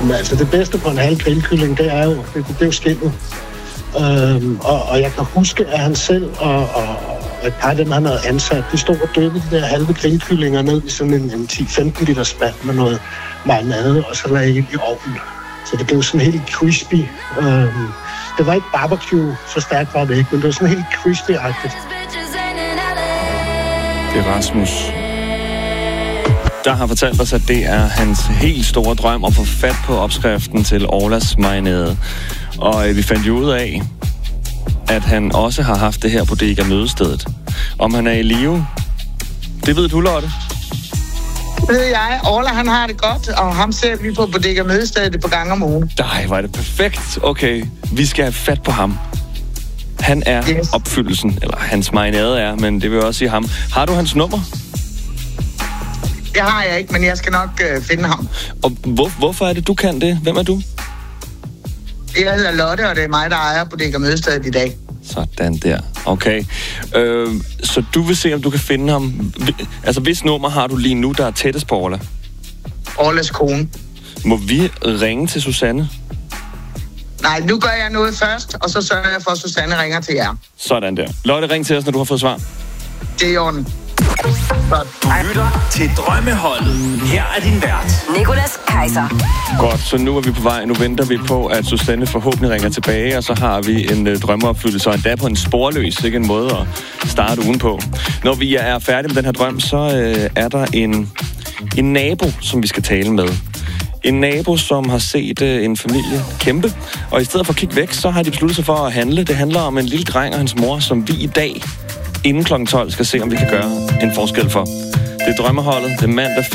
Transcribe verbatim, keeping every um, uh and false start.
Men altså, det bedste på en halv grillkylling, det er jo, det, det er jo skindet. Øhm, og, og jeg kan huske, at han selv og, og, og et par af dem, han havde ansat, de stod og dyppede de der halve grillkyllinger ned i sådan en, en ti til femten liter spand med noget marinade, og så lagde jeg ind i ovnen. Så det blev sådan helt crispy. Øhm, det var ikke barbecue, så stærkt var det ikke, men det var sådan helt crispy-agtigt. Det er Rasmus, der har fortalt os, at det er hans helt store drøm at få fat på opskriften til Orlas marinade. Og vi fandt jo ud af, at han også har haft det her bodega mødestedet. Om han er i live, det ved du, Lotte. Ved jeg. Orla, han har det godt, og ham ser vi på bodega mødestedet på gang om ugen. Nej, var det perfekt. Okay, vi skal have fat på ham. Han er yes. opfyldelsen, eller hans marinade er, men det vil også sige ham. Har du hans nummer? Det har jeg ikke, men jeg skal nok øh, finde ham. Og hvor, hvorfor er det, du kan det? Hvem er du? Jeg hedder Lotte, og det er mig, der ejer bodega mødestedet i dag. Sådan der. Okay. Øh, så du vil se, om du kan finde ham. Altså, hvis nummer har du lige nu, der er tættest på Orla? Orlas kone. Må vi ringe til Susanne? Nej, nu gør jeg noget først, og så sørger jeg for, at Susanne ringer til jer. Sådan der. Lotte, ring til os, når du har fået svar. Det er i orden. Du lytter til Drømmeholdet. Her er din vært, Nicolas Kaiser. Godt, så nu er vi på vej. Nu venter vi på, at Susanne forhåbentlig ringer tilbage, og så har vi en øh, drømmeopfyldelse, og endda på en sporløs, ikke en måde at starte ugen på. Når vi er færdige med den her drøm, så øh, er der en, en nabo, som vi skal tale med. En nabo, som har set øh, en familie kæmpe, og i stedet for at kigge væk, så har de besluttet sig for at handle. Det handler om en lille dreng og hans mor, som vi i dag inden klokken tolv skal se, om vi kan gøre en forskel for. Det er Drømmeholdet. Det er mandag